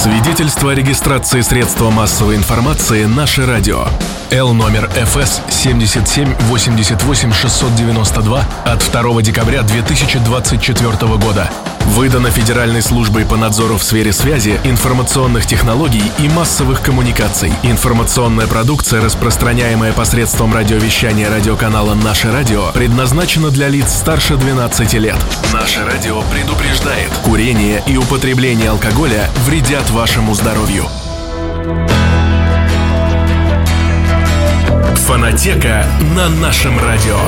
Свидетельство о регистрации средства массовой информации «Наше радио». Л номер ФС 7788692 от 2 декабря 2024 года. Выдано Федеральной службой по надзору в сфере связи, информационных технологий и массовых коммуникаций. Информационная продукция, распространяемая посредством радиовещания радиоканала «Наше радио», предназначена для лиц старше 12 лет. «Наше радио» предупреждает: курение и употребление алкоголя вредят вашему здоровью. Фонотека на нашем радио.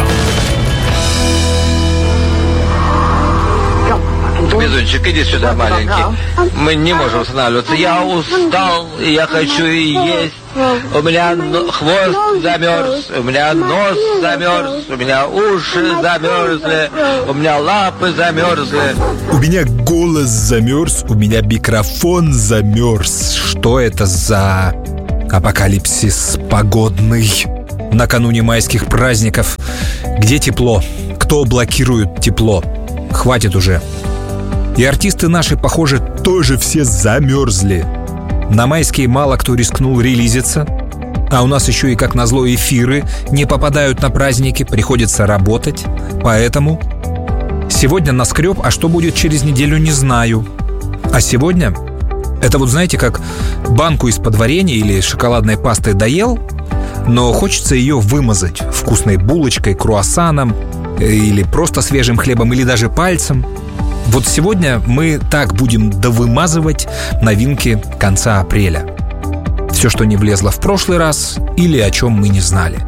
Бизунчик, иди сюда, маленький. Мы не можем останавливаться. Я устал, и я хочу есть. У меня хвост замерз, у меня нос замерз, у меня уши замерзли, у меня лапы замерзли. У меня голос замерз, у меня микрофон замерз. Что это за апокалипсис погодный накануне майских праздников? Где тепло? Кто блокирует тепло? Хватит уже. И артисты наши, похоже, тоже все замерзли. На майские мало кто рискнул релизиться. А у нас еще и, как назло, эфиры не попадают на праздники, приходится работать. Поэтому сегодня наскреб, а что будет через неделю, не знаю. А сегодня это вот, знаете, как банку из-под варенья или шоколадной пасты доел, но хочется ее вымазать вкусной булочкой, круассаном или просто свежим хлебом, или даже пальцем. Вот сегодня мы так будем довымазывать новинки конца апреля. Все, что не влезло в прошлый раз или о чем мы не знали.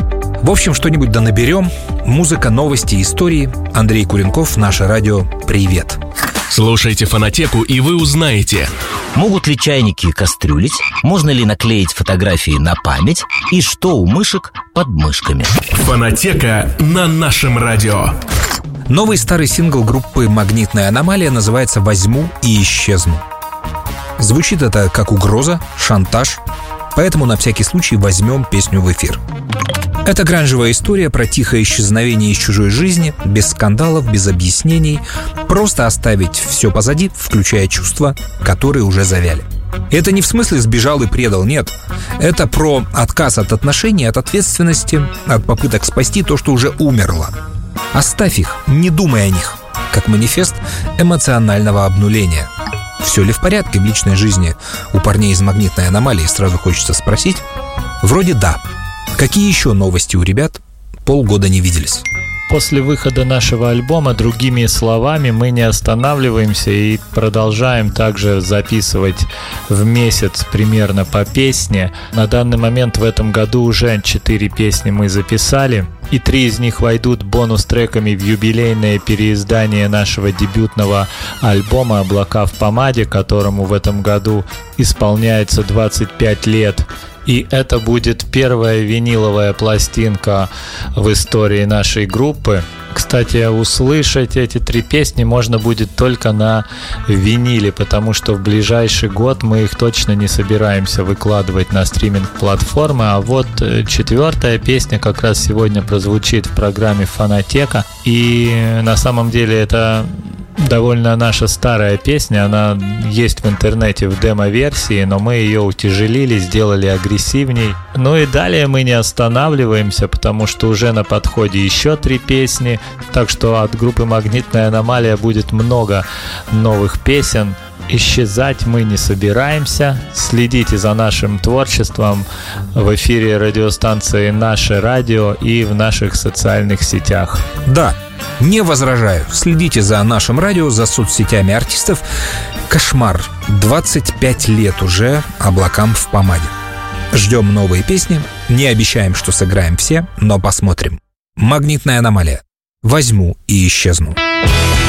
В общем, что-нибудь да наберем. Музыка, новости, истории. Андрей Куренков, Наше радио. Привет. Слушайте Фонотеку, и вы узнаете: могут ли чайники кастрюлить, можно ли наклеить фотографии на память и что у мышек под мышками. Фонотека на нашем радио. Новый старый сингл группы «Магнитная аномалия» называется «Возьму и исчезну». Звучит это как угроза, шантаж, поэтому на всякий случай возьмем песню в эфир. Это гранжевая история про тихое исчезновение из чужой жизни, без скандалов, без объяснений, просто оставить все позади, включая чувства, которые уже завяли. Это не в смысле сбежал и предал, нет. Это про отказ от отношений, от ответственности, от попыток спасти то, что уже умерло. Оставь их, не думай о них, как манифест эмоционального обнуления. Все ли в порядке в личной жизни у парней из «Магнитной аномалии», сразу хочется спросить. Вроде да. Какие еще новости у ребят? Полгода не виделись. После выхода нашего альбома, другими словами, мы не останавливаемся и продолжаем также записывать в месяц примерно по песне. На данный момент в этом году уже 4 песни мы записали, и 3 из них войдут бонус-треками в юбилейное переиздание нашего дебютного альбома «Облака в помаде», которому в этом году исполняется 25 лет. И это будет первая виниловая пластинка в истории нашей группы. Кстати, услышать эти 3 песни можно будет только на виниле, потому что в ближайший год мы их точно не собираемся выкладывать на стриминг-платформы. А вот 4-я песня как раз сегодня прозвучит в программе «Фонотека». И на самом деле это довольно наша старая песня, она есть в интернете в демо-версии, но мы ее утяжелили, сделали агрессивней. Ну и далее мы не останавливаемся, потому что уже на подходе еще 3 песни, так что от группы «Магнитная аномалия» будет много новых песен. Исчезать мы не собираемся. Следите за нашим творчеством в эфире радиостанции «Наше радио» и в наших социальных сетях. Да, не возражаю. Следите за нашим радио, за соцсетями артистов. Кошмар. 25 лет уже «Облакам в помаде». Ждем новые песни. Не обещаем, что сыграем все, но посмотрим. «Магнитная аномалия». Возьму и исчезну.